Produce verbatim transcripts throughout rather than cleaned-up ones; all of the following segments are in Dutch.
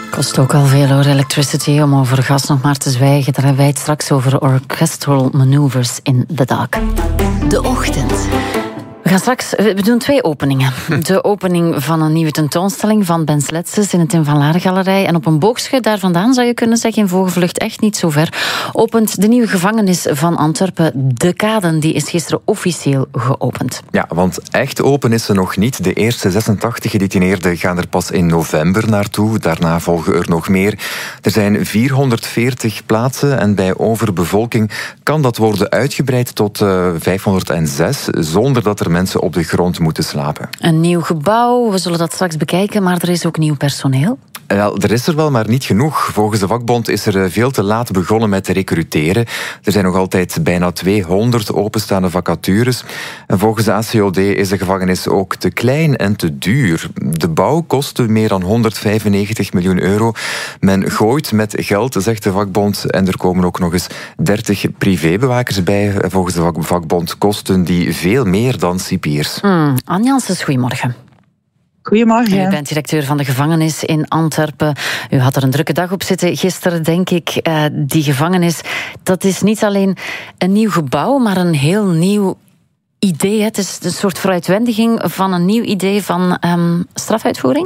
Kost ook al veel hoor, Electricity, om over gas nog maar te zwijgen. Daar hebben wij het straks over orchestral maneuvers in the dark. De ochtend. We gaan straks, we doen twee openingen. De opening van een nieuwe tentoonstelling van Ben Sletses in het Tim van Laar Galerij. En op een boogschut daar vandaan, zou je kunnen zeggen, in vogelvlucht echt niet zo ver, opent de nieuwe gevangenis van Antwerpen. De Kaden, die is gisteren officieel geopend. Ja, want echt open is ze nog niet. De eerste zesentachtig gedetineerden gaan er pas in november naartoe. Daarna volgen er nog meer. Er zijn vierhonderdveertig plaatsen en bij overbevolking kan dat worden uitgebreid tot uh, vijfhonderdzes, zonder dat er mensen op de grond moeten slapen. Een nieuw gebouw, we zullen dat straks bekijken, maar er is ook nieuw personeel. Wel, er is er wel, maar niet genoeg. Volgens de vakbond is er veel te laat begonnen met recruteren. Er zijn nog altijd bijna tweehonderd openstaande vacatures. En volgens de A C O D is de gevangenis ook te klein en te duur. De bouw kostte meer dan honderdvijfennegentig miljoen euro. Men gooit met geld, zegt de vakbond. En er komen ook nog eens dertig privébewakers bij. Volgens de vakbond kosten die veel meer dan cipiers. Hmm. Anne Janssens, goedemorgen. Goedemorgen. U bent directeur van de gevangenis in Antwerpen. U had er een drukke dag op zitten gisteren, denk ik. Uh, die gevangenis, dat is niet alleen een nieuw gebouw, maar een heel nieuw idee. Het is een soort vooruitwendiging van een nieuw idee van um, strafuitvoering?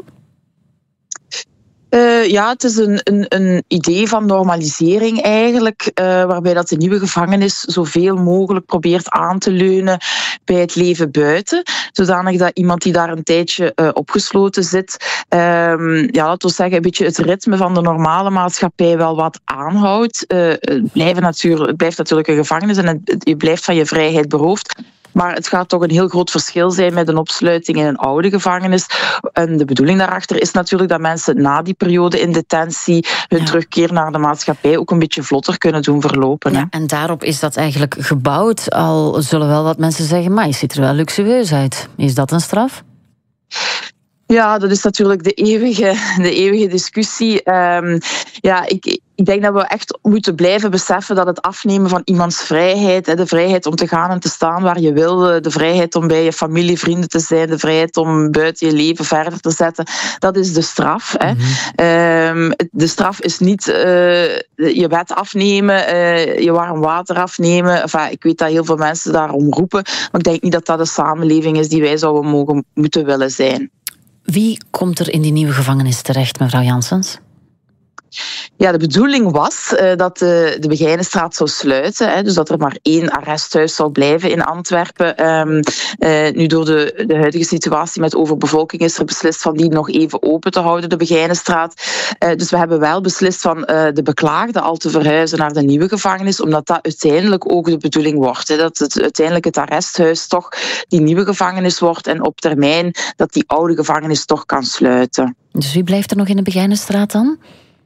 Uh, ja, het is een, een, een idee van normalisering eigenlijk, uh, waarbij dat de nieuwe gevangenis zoveel mogelijk probeert aan te leunen bij het leven buiten, zodanig dat iemand die daar een tijdje uh, opgesloten zit, um, ja, laten we zeggen, een beetje het ritme van de normale maatschappij wel wat aanhoudt. Uh, het, blijven natuurlijk, het blijft natuurlijk een gevangenis en het, je blijft van je vrijheid beroofd. Maar het gaat toch een heel groot verschil zijn met een opsluiting in een oude gevangenis. En de bedoeling daarachter is natuurlijk dat mensen na die periode in detentie hun ja. terugkeer naar de maatschappij ook een beetje vlotter kunnen doen verlopen. Ja, hè. en daarop is dat eigenlijk gebouwd. Al zullen wel wat mensen zeggen, maar je ziet er wel luxueus uit. Is dat een straf? Ja, dat is natuurlijk de eeuwige, de eeuwige discussie. Um, ja, ik, ik denk dat we echt moeten blijven beseffen dat het afnemen van iemands vrijheid, de vrijheid om te gaan en te staan waar je wil, de vrijheid om bij je familie, vrienden te zijn, de vrijheid om buiten je leven verder te zetten, dat is de straf. Hè. Mm-hmm. Um, de straf is niet uh, je wet afnemen, uh, je warm water afnemen. Enfin, ik weet dat heel veel mensen daarom roepen, maar ik denk niet dat dat de samenleving is die wij zouden mogen moeten willen zijn. Wie komt er in die nieuwe gevangenis terecht, mevrouw Janssens? Ja, de bedoeling was uh, dat de, de Begijnenstraat zou sluiten. Hè, dus dat er maar één arresthuis zou blijven in Antwerpen. Um, uh, nu door de, de huidige situatie met overbevolking is er beslist van die nog even open te houden, de Begijnenstraat. Uh, dus we hebben wel beslist van uh, de beklaagde al te verhuizen naar de nieuwe gevangenis, omdat dat uiteindelijk ook de bedoeling wordt. Hè, dat het uiteindelijk het arresthuis toch die nieuwe gevangenis wordt en op termijn dat die oude gevangenis toch kan sluiten. Dus wie blijft er nog in de Begijnenstraat dan?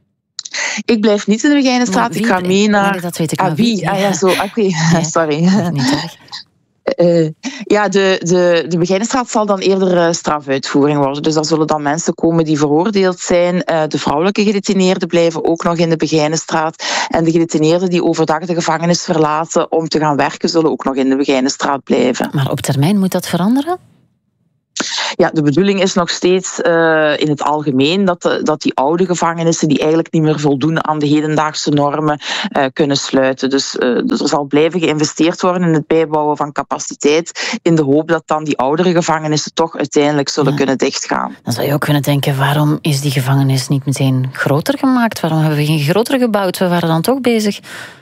Ik blijf niet in de Begijnenstraat. Ik ga mee naar... Nee, dat weet ik. Ah, wie? Ja. Ah ja, zo. Oké, okay. nee, sorry. Niet erg. Uh, ja, de, de, de Begijnenstraat zal dan eerder uh, strafuitvoering worden. Dus daar zullen dan mensen komen die veroordeeld zijn. Uh, de vrouwelijke gedetineerden blijven ook nog in de Begijnenstraat. En de gedetineerden die overdag de gevangenis verlaten om te gaan werken, zullen ook nog in de Begijnenstraat blijven. Maar op termijn moet dat veranderen? Ja, de bedoeling is nog steeds uh, in het algemeen dat, de, dat die oude gevangenissen die eigenlijk niet meer voldoen aan de hedendaagse normen uh, kunnen sluiten. Dus, uh, dus er zal blijven geïnvesteerd worden in het bijbouwen van capaciteit in de hoop dat dan die oudere gevangenissen toch uiteindelijk zullen ja. kunnen dichtgaan. Dan zou je ook kunnen denken, waarom is die gevangenis niet meteen groter gemaakt? Waarom hebben we geen groter gebouwd? We waren dan toch bezig.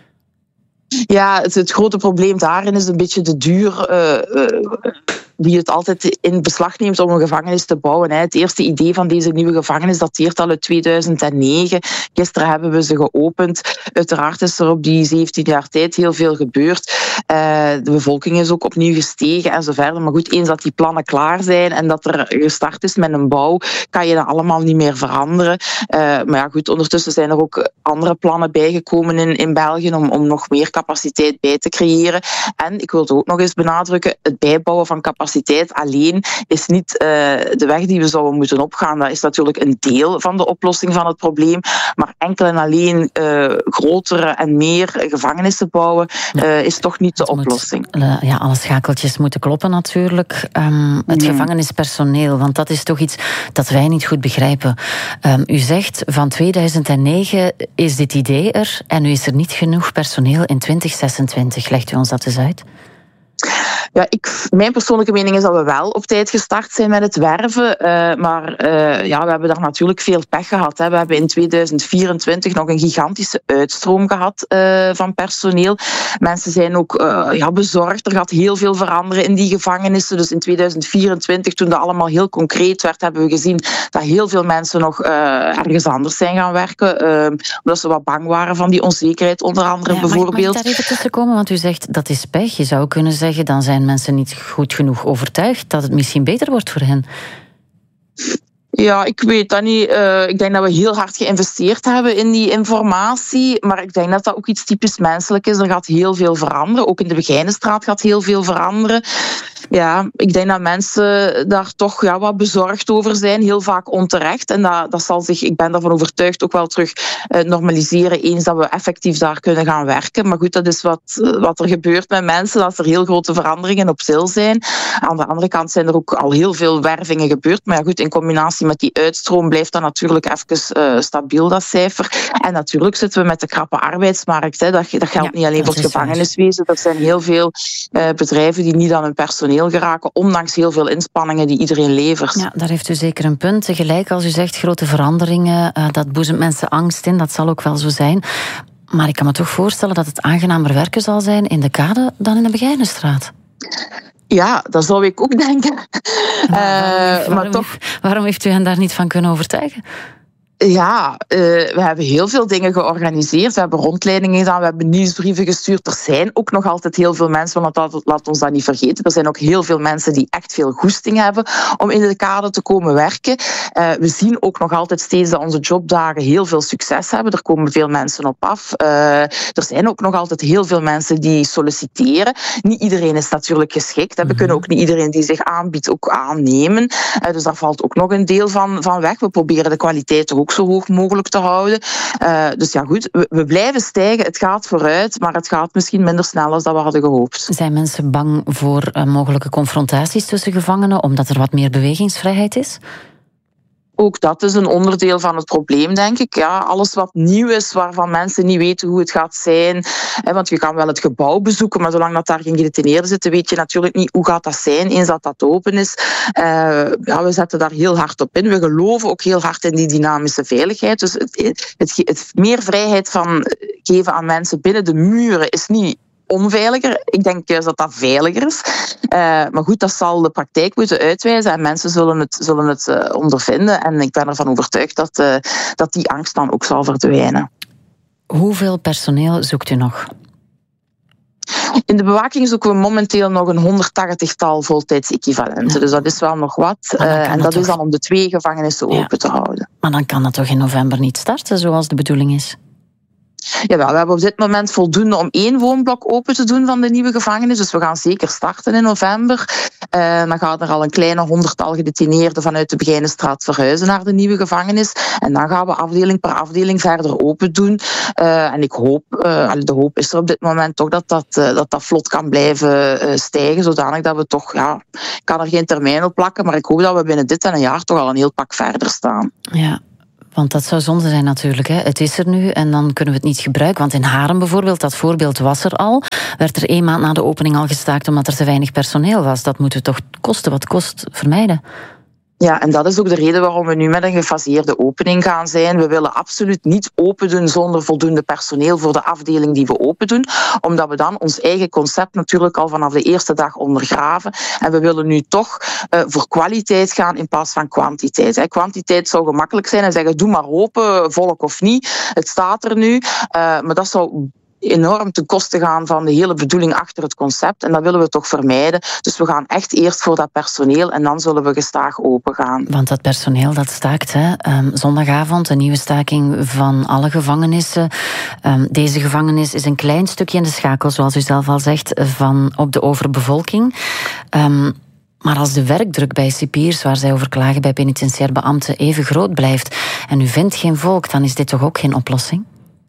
Ja, het, het grote probleem daarin is een beetje de duur uh, uh, die het altijd in beslag neemt om een gevangenis te bouwen. Het eerste idee van deze nieuwe gevangenis dateert al uit tweeduizend negen. Gisteren hebben we ze geopend. Uiteraard is er op die zeventien jaar tijd heel veel gebeurd. De bevolking is ook opnieuw gestegen en zo verder. Maar goed, eens dat die plannen klaar zijn en dat er gestart is met een bouw, kan je dat allemaal niet meer veranderen. Maar ja, goed, ondertussen zijn er ook andere plannen bijgekomen in, in België om, om nog meer capaciteit bij te creëren. En ik wil het ook nog eens benadrukken, het bijbouwen van capaciteit capaciteit alleen is niet uh, de weg die we zouden moeten opgaan. Dat is natuurlijk een deel van de oplossing van het probleem. Maar enkel en alleen uh, grotere en meer gevangenissen bouwen uh, is toch niet de het oplossing. Moet, ja, alle schakeltjes moeten kloppen natuurlijk. Um, het nee. gevangenispersoneel, want dat is toch iets dat wij niet goed begrijpen. Um, u zegt van tweeduizend negen is dit idee er en nu is er niet genoeg personeel in twintig zesentwintig. Legt u ons dat eens uit? Ja, ik, mijn persoonlijke mening is dat we wel op tijd gestart zijn met het werven. Uh, maar uh, ja, we hebben daar natuurlijk veel pech gehad. Hè. We hebben in tweeduizend vierentwintig nog een gigantische uitstroom gehad uh, van personeel. Mensen zijn ook uh, ja, bezorgd. Er gaat heel veel veranderen in die gevangenissen. Dus in tweeduizend vierentwintig, toen dat allemaal heel concreet werd, hebben we gezien dat heel veel mensen nog uh, ergens anders zijn gaan werken. Uh, omdat ze wat bang waren van die onzekerheid, onder andere ja, bijvoorbeeld. Mag ik, mag ik daar even tussen komen? Want u zegt dat is pech. Je zou kunnen zeggen, dan zijn mensen niet goed genoeg overtuigd dat het misschien beter wordt voor hen. Ja, ik weet dat niet. Uh, ik denk dat we heel hard geïnvesteerd hebben in die informatie. Maar ik denk dat dat ook iets typisch menselijk is. Er gaat heel veel veranderen. Ook in de Begijnenstraat gaat heel veel veranderen. Ja, ik denk dat mensen daar toch ja, wat bezorgd over zijn. Heel vaak onterecht. En dat, dat zal zich, ik ben daarvan overtuigd, ook wel terug uh, normaliseren eens dat we effectief daar kunnen gaan werken. Maar goed, dat is wat, wat er gebeurt met mensen als er heel grote veranderingen op til zijn. Aan de andere kant zijn er ook al heel veel wervingen gebeurd. Maar ja, goed, in combinatie met die uitstroom blijft dat natuurlijk even uh, stabiel, dat cijfer. En natuurlijk zitten we met de krappe arbeidsmarkt. Hè. Dat, dat geldt ja, niet alleen voor het gevangeniswezen. Er zijn heel veel uh, bedrijven die niet aan hun personeel geraken, ondanks heel veel inspanningen die iedereen levert. Ja, daar heeft u zeker een punt. Tegelijk, als u zegt, grote veranderingen, uh, dat boezemt mensen angst in. Dat zal ook wel zo zijn. Maar ik kan me toch voorstellen dat het aangenamer werken zal zijn in de Kade dan in de Begijnenstraat. Ja, dat zou ik ook denken. Maar, waarom, uh, maar waarom, toch... waarom heeft u hen daar niet van kunnen overtuigen? Ja, uh, we hebben heel veel dingen georganiseerd. We hebben rondleidingen gedaan, we hebben nieuwsbrieven gestuurd. Er zijn ook nog altijd heel veel mensen, want dat, laat ons dat niet vergeten. Er zijn ook heel veel mensen die echt veel goesting hebben om in de Kade te komen werken. Uh, we zien ook nog altijd steeds dat onze jobdagen heel veel succes hebben. Er komen veel mensen op af. Uh, er zijn ook nog altijd heel veel mensen die solliciteren. Niet iedereen is natuurlijk geschikt. We mm-hmm. kunnen ook niet iedereen die zich aanbiedt ook aannemen. Uh, dus daar valt ook nog een deel van, van weg. We proberen de kwaliteit toch ook zo hoog mogelijk te houden. Uh, dus ja goed, we, we blijven stijgen. Het gaat vooruit, maar het gaat misschien minder snel dan we hadden gehoopt. Zijn mensen bang voor uh, mogelijke confrontaties tussen gevangenen, omdat er wat meer bewegingsvrijheid is? Ook dat is een onderdeel van het probleem, denk ik. Ja, alles wat nieuw is, waarvan mensen niet weten hoe het gaat zijn. Hè, want je kan wel het gebouw bezoeken, maar zolang dat daar geen gedetineerden zitten, weet je natuurlijk niet hoe gaat dat zijn eens dat dat open is. Uh, ja, we zetten daar heel hard op in. We geloven ook heel hard in die dynamische veiligheid. Dus het, het, het, het meer vrijheid van geven aan mensen binnen de muren is niet onveiliger. Ik denk juist dat dat veiliger is. Uh, maar goed, dat zal de praktijk moeten uitwijzen en mensen zullen het, zullen het uh, ondervinden. En ik ben ervan overtuigd dat, uh, dat die angst dan ook zal verdwijnen. Hoeveel personeel zoekt u nog? In de bewaking zoeken we momenteel nog een honderdtachtigtal voltijdsequivalenten. Ja. Dus dat is wel nog wat. Uh, en dat toch... is dan om de twee gevangenissen open ja. te houden. Maar dan kan dat toch in november niet starten, zoals de bedoeling is? Jawel, we hebben op dit moment voldoende om één woonblok open te doen van de nieuwe gevangenis. Dus we gaan zeker starten in november. Uh, dan gaan er al een kleine honderdtal gedetineerden vanuit de Begijnenstraat verhuizen naar de nieuwe gevangenis. En dan gaan we afdeling per afdeling verder open doen. Uh, en ik hoop, uh, de hoop is er op dit moment toch dat dat, uh, dat, dat vlot kan blijven uh, stijgen. Zodanig dat we toch, ja, ik kan er geen termijn op plakken, maar ik hoop dat we binnen dit en een jaar toch al een heel pak verder staan. Ja. Want dat zou zonde zijn natuurlijk. Hè. Het is er nu en dan kunnen we het niet gebruiken. Want in Haren bijvoorbeeld, dat voorbeeld was er al. Werd er één maand na de opening al gestaakt omdat er te weinig personeel was. Dat moeten we toch kosten wat kost vermijden. Ja, en dat is ook de reden waarom we nu met een gefaseerde opening gaan zijn. We willen absoluut niet open doen zonder voldoende personeel voor de afdeling die we open doen. Omdat we dan ons eigen concept natuurlijk al vanaf de eerste dag ondergraven. En we willen nu toch uh, voor kwaliteit gaan in plaats van kwantiteit. Hè. Kwantiteit zou gemakkelijk zijn en zeggen, doe maar open, volk of niet. Het staat er nu. Uh, maar dat zou enorm ten koste gaan van de hele bedoeling achter het concept. En dat willen we toch vermijden. Dus we gaan echt eerst voor dat personeel en dan zullen we gestaag open gaan. Want dat personeel dat staakt, hè? Um, zondagavond een nieuwe staking van alle gevangenissen. Um, deze gevangenis is een klein stukje in de schakel, zoals u zelf al zegt, van op de overbevolking. Um, Maar als de werkdruk bij cipiers, waar zij over klagen bij penitentiair beambten, even groot blijft en u vindt geen volk, dan is dit toch ook geen oplossing?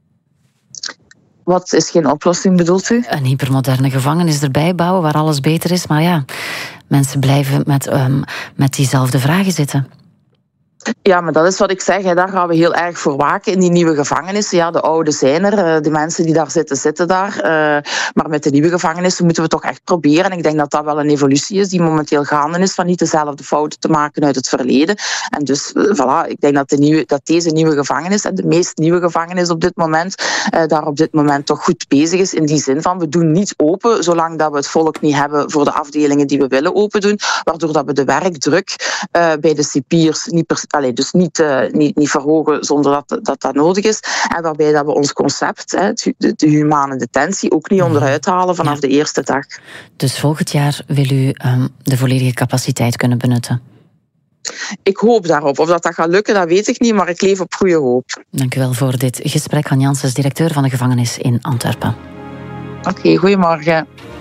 Wat is geen oplossing, bedoelt u? Een hypermoderne gevangenis erbij bouwen waar alles beter is. Maar ja, mensen blijven met, um, met diezelfde vragen zitten. Ja, maar dat is wat ik zeg. Hè. Daar gaan we heel erg voor waken in die nieuwe gevangenissen. Ja, de oude zijn er. De mensen die daar zitten, zitten daar. Uh, maar met de nieuwe gevangenissen moeten we toch echt proberen. En ik denk dat dat wel een evolutie is die momenteel gaande is. Van niet dezelfde fouten te maken uit het verleden. En dus, uh, voilà, ik denk dat, de nieuwe, dat deze nieuwe gevangenis, en de meest nieuwe gevangenis op dit moment, uh, daar op dit moment toch goed bezig is. In die zin van, we doen niet open, zolang dat we het volk niet hebben voor de afdelingen die we willen open doen. Waardoor dat we de werkdruk uh, bij de cipiers niet per Allee, dus niet, uh, niet, niet verhogen zonder dat, dat dat nodig is. En waarbij dat we ons concept, hè, de, de humane detentie, ook niet onderuit halen vanaf ja. de eerste dag. Dus volgend jaar wil u um, de volledige capaciteit kunnen benutten? Ik hoop daarop. Of dat, dat gaat lukken, dat weet ik niet, maar ik leef op goede hoop. Dank u wel voor dit gesprek. Han Janssens, directeur van de gevangenis in Antwerpen. Oké, okay, goedemorgen.